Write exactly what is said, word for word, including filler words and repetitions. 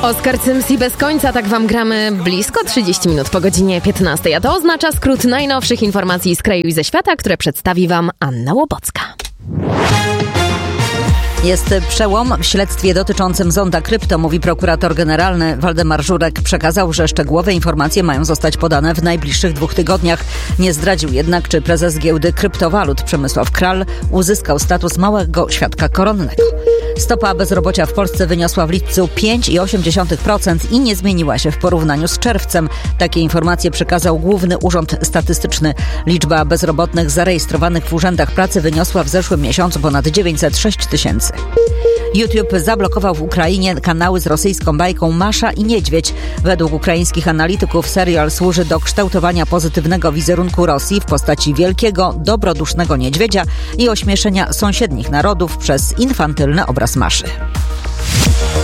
Oskar Cymsi bez końca, tak wam gramy blisko trzydzieści minut po godzinie piętnastej, a to oznacza skrót najnowszych informacji z kraju i ze świata, które przedstawi wam Anna Łobocka. Jest przełom w śledztwie dotyczącym zonda krypto, mówi prokurator generalny. Waldemar Żurek przekazał, że szczegółowe informacje mają zostać podane w najbliższych dwóch tygodniach. Nie zdradził jednak, czy prezes giełdy kryptowalut Przemysław Kral uzyskał status małego świadka koronnego. Stopa bezrobocia w Polsce wyniosła w lipcu pięć przecinek osiem procent i nie zmieniła się w porównaniu z czerwcem. Takie informacje przekazał Główny Urząd Statystyczny. Liczba bezrobotnych zarejestrowanych w urzędach pracy wyniosła w zeszłym miesiącu ponad dziewięćset sześć tysięcy. YouTube zablokował w Ukrainie kanały z rosyjską bajką Masza i Niedźwiedź. Według ukraińskich analityków serial służy do kształtowania pozytywnego wizerunku Rosji w postaci wielkiego, dobrodusznego niedźwiedzia i ośmieszenia sąsiednich narodów przez infantylny obraz Maszy.